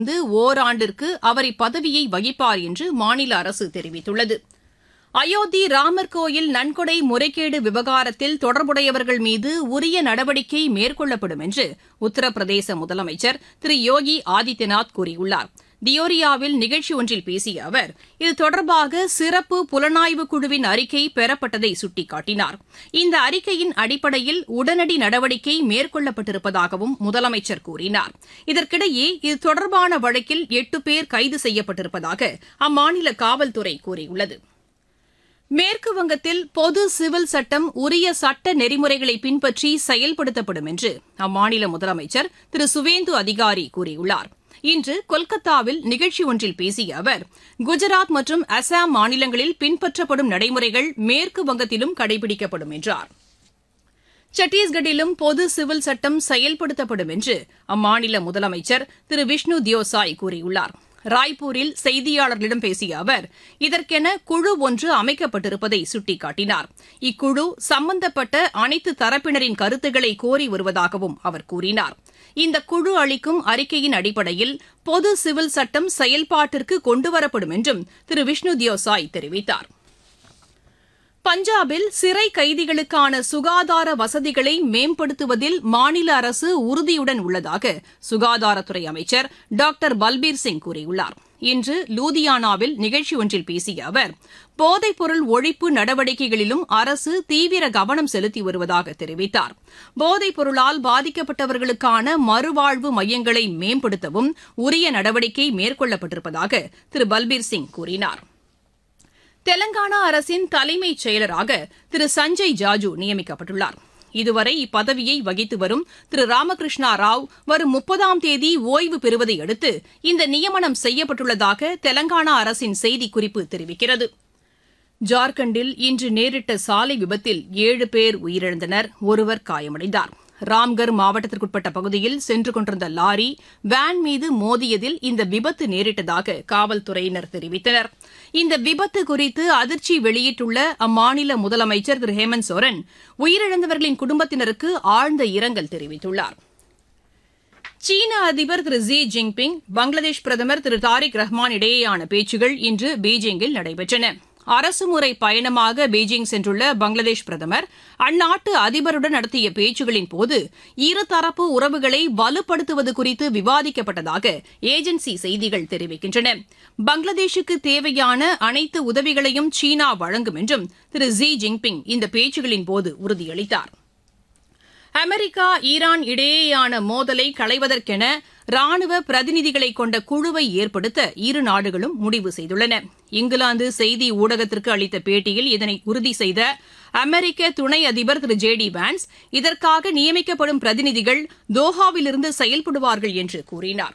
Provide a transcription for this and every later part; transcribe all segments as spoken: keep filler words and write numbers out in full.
ஓராண்டிற்கு அவர் இப்பதவியை வகிப்பார் என்று மாநில அரசு தெரிவித்துள்ளது. அயோத்தி ராமர் கோயில் நன்கொடை முறைகேடு விவகாரத்தில் தொடர்புடையவர்கள் மீது உரிய நடவடிக்கை மேற்கொள்ளப்படும் என்று உத்தரப்பிரதேச முதலமைச்சர் திரு யோகி ஆதித்யநாத் கூறியுள்ளார். தியோரியாவில் நிகழ்ச்சி ஒன்றில் பேசிய அவர் இது தொடர்பாக சிறப்பு புலனாய்வு குழுவின் அறிக்கை பெறப்பட்டதை சுட்டிக்காட்டினார். இந்த அறிக்கையின் அடிப்படையில் உடனடி நடவடிக்கை மேற்கொள்ளப்பட்டிருப்பதாகவும் முதலமைச்சர் கூறினார். இதற்கிடையே இது தொடர்பான வழக்கில் எட்டு பேர் கைது செய்யப்பட்டிருப்பதாக அம்மாநில காவல்துறை கூறியுள்ளது. மேற்குவங்கத்தில் பொது சிவில் சட்டம் உரிய சட்ட நெறிமுறைகளை பின்பற்றி செயல்படுத்தப்படும் என்று அம்மாநில முதலமைச்சர் திரு சுவேந்து அதிகாரி கூறியுள்ளார். இன்று கொல்கத்தாவில் நிகழ்ச்சி ஒன்றில் பேசிய அவர் குஜராத் மற்றும் அசாம் மாநிலங்களில் பின்பற்றப்படும் நடைமுறைகள் மேற்கு வங்கத்திலும் கடைபிடிக்கப்படும் என்றார். சத்தீஸ்கட்டிலும் பொது சிவில் சட்டம் செயல்படுத்தப்படும் என்று அம்மாநில முதலமைச்சர் திரு விஷ்ணு தியோசாய் கூறியுள்ளார். ராய்ப்பூரில் செய்தியாளர்களிடம் பேசிய அவர் இதற்கென குழு ஒன்று அமைக்கப்பட்டிருப்பதை சுட்டிக்காட்டினார். இக்குழு சம்பந்தப்பட்ட அனைத்து தரப்பினரின் கருத்துக்களை கோரி வருவதாகவும் அவர் கூறினார். இந்த குழு அளிக்கும் அறிக்கையின் அடிப்படையில் பொது சிவில் சட்டம் செயல்பாட்டிற்கு கொண்டுவரப்படும் என்றும் திரு விஷ்ணு தியோசாய் தெரிவித்தார். பஞ்சாபில் சிறை கைதிகளுக்கான சுகாதார வசதிகளை மேம்படுத்துவதில் மாநில அரசு உறுதியுடன் உள்ளதாக சுகாதாரத்துறை அமைச்சர் டாக்டர் பல்பீர் சிங் கூறியுள்ளார். இன்று லூதியானாவில் நிகழ்ச்சி ஒன்றில் பேசிய அவர் போதைப்பொருள் ஒழிப்பு நடவடிக்கைகளிலும் அரசு தீவிர கவனம் செலுத்தி வருவதாக தெரிவித்தார். போதைப் பொருளால் பாதிக்கப்பட்டவர்களுக்கான மறுவாழ்வு மையங்களை மேம்படுத்தவும் உரிய நடவடிக்கை மேற்கொள்ளப்பட்டிருப்பதாக திரு பல்பீர் சிங் கூறினார். தெலங்கானா அரசின் தலைமைச் செயலராக திரு சஞ்சய் ஜாஜூ நியமிக்கப்பட்டுள்ளார். இதுவரை இப்பதவியை வகித்து வரும் திரு ராமகிருஷ்ணா ராவ் வரும் முப்பதாம் தேதி ஓய்வு பெறுவதை அடுத்து இந்த நியமனம் செய்யப்பட்டுள்ளதாக தெலங்கானா அரசின் செய்திக்குறிப்பு தெரிவிக்கிறது. ஜார்க்கண்டில் இன்று நேரிட்ட சாலை விபத்தில் ஏழு பேர் உயிரிழந்தனர், ஒருவர் காயமடைந்தார். ராம்கர் மாவட்டத்திற்குட்பட்ட பகுதியில் சென்று கொண்டிருந்த லாரி வேன் மீது மோதியதில் இந்த விபத்து நேரிட்டதாக காவல்துறையினர் தெரிவித்தனர். இந்த விபத்து குறித்து அதிர்ச்சி வெளியிட்டுள்ள அம்மாநில முதலமைச்சர் திரு ஹேமந்த் சோரன் உயிரிழந்தவர்களின் குடும்பத்தினருக்கு ஆழ்ந்த இரங்கல் தெரிவித்துள்ளார். சீன அதிபர் திரு ஜி ஜின்பிங் பங்களாதேஷ் பிரதமர் திரு தாரிக் ரஹ்மான் இடையேயான பேச்சுகள் இன்று பீஜிங்கில் நடைபெற்றன. அரசுமுறை பயணமாக பீஜிங் சென்றுள்ள பங்களாதேஷ் பிரதமர் அந்நாட்டு அதிபருடன் நடத்திய பேச்சுகளின் போது இருதரப்பு உறவுகளை வலுப்படுத்துவது குறித்து விவாதிக்கப்பட்டதாக ஏஜென்சி செய்திகள் தெரிவிக்கின்றன. பங்களாதேஷுக்கு தேவையான அனைத்து உதவிகளையும் சீனா வழங்கும் என்றும் திரு ஜி ஜின்பிங் இந்த பேச்சுகளின் போது உறுதியளித்தார். அமெரிக்கா ஈரான் இடையேயான மோதலை களைவதற்கென ராணுவ பிரதிநிதிகளை கொண்ட குழுவை ஏற்படுத்த இரு நாடுகளும் முடிவு செய்துள்ளன. இங்கிலாந்து செய்தி ஊடகத்திற்கு அளித்த பேட்டியில் இதனை உறுதி செய்த அமெரிக்க துணை அதிபர் திரு ஜே டி வான்ஸ் இதற்காக நியமிக்கப்படும் பிரதிநிதிகள் தோஹாவிலிருந்து செயல்படுவார்கள் என்று கூறினார்.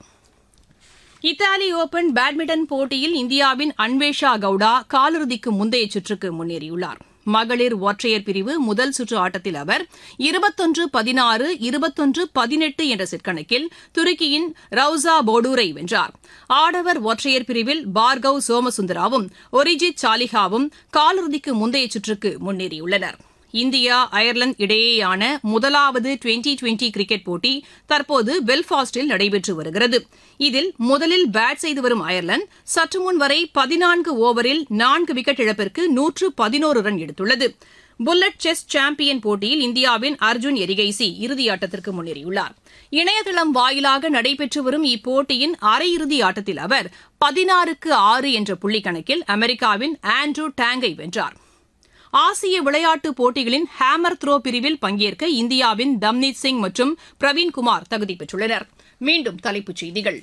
இத்தாலி ஓபன் பேட்மிண்டன் போட்டியில் இந்தியாவின் அன்வேஷா கவுடா காலிறுதிக்கு முந்தைய சுற்றுக்கு முன்னேறியுள்ளார். மகளிர் ஒற்றையர் பிரிவு முதல் சுற்று ஆட்டத்தில் அவர் இருபத்தொன்று பதினாறு இருபத்தொன்று பதினெட்டு என்ற செட் கணக்கில் துருக்கியின் ரவுசா போடூரை வென்றார். ஆடவர் ஒற்றையர் பிரிவில் பார்கவ் சோமசுந்தராவும் ஒரிஜித் சாலிஹாவும் காலிறுதிக்கு முந்தைய சுற்றுக்கு முன்னேறியுள்ளனர். இந்தியா அயர்லாந்து இடையேயான முதலாவது டுவெண்டி டுவெண்டி கிரிக்கெட் போட்டி தற்போது பெல்ஃபாஸ்டில் நடைபெற்று வருகிறது. இதில் முதலில் பேட் செய்து வரும் அயர்லாந்து சற்றுமுன் வரை பதினான்கு ஓவரில் நான்கு விக்கெட் இழப்பிற்கு நூற்று பதினோரு ரன் எடுத்துள்ளது. புல்லட் செஸ் சாம்பியன் போட்டியில் இந்தியாவின் அர்ஜுன் எரிகைசி இறுதியாட்டத்திற்கு முன்னேறியுள்ளார். இணையதளம் வாயிலாக நடைபெற்று வரும் இப்போட்டியின் அரையிறுதி ஆட்டத்தில் அவர் பதினாறுக்கு ஆறு என்ற புள்ளிக்கணக்கில் அமெரிக்காவின் ஆண்ட்ரூ டாங்கை வென்றார். ஆசிய விளையாட்டுப் போட்டிகளின் ஹேமர் த்ரோ பிரிவில் பங்கேற்க இந்தியாவின் தம்னீத் சிங் மற்றும் பிரவீன்குமார் தகுதி பெற்றுள்ளனர். மீண்டும் தலைப்புச் செய்திகள்.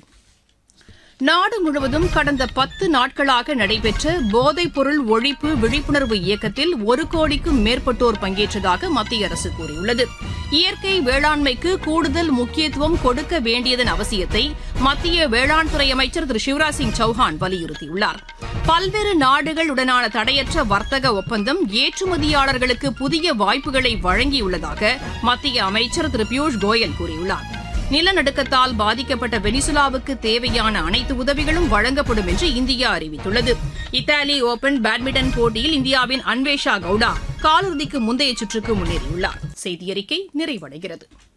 நாடு முழுவதும் கடந்த பத்து நாட்களாக நடைபெற்ற போதைப் பொருள் ஒழிப்பு விழிப்புணர்வு இயக்கத்தில் ஒரு கோடிக்கும் மேற்பட்டோர் பங்கேற்றதாக மத்திய அரசு கூறியுள்ளது. இயற்கை வேளாண்மைக்கு கூடுதல் முக்கியத்துவம் கொடுக்க வேண்டியதன் அவசியத்தை மத்திய வேளாண் துறை அமைச்சர் திரு சிவராஜ் சிங் சௌஹான் வலியுறுத்தியுள்ளார். பல்வேறு நாடுகளுடனான தடையற்ற வர்த்தக ஒப்பந்தம் ஏற்றுமதியாளர்களுக்கு புதிய வாய்ப்புகளை வழங்கியுள்ளதாக மத்திய அமைச்சர் திரு பியூஷ் கோயல் கூறியுள்ளார். நிலநடுக்கத்தால் பாதிக்கப்பட்ட வெனிசுலாவுக்கு தேவையான அனைத்து உதவிகளும் வழங்கப்படும் என்று இந்தியா அறிவித்துள்ளது. இத்தாலி ஓபன் பேட்மிண்டன் போட்டியில் இந்தியாவின் அன்வேஷா கவுடா காலிறுதிக்கு முந்தைய சுற்றுக்கு முன்னேறியுள்ளார். செய்தியறிக்கை நிறைவடைகிறது.